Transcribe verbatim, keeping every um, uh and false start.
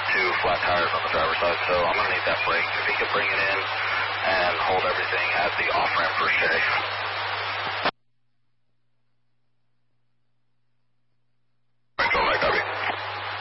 two flat tires on the driver's side, so I'm going to need that brake. If he could bring it in and hold everything at the off-ramp for Sherry.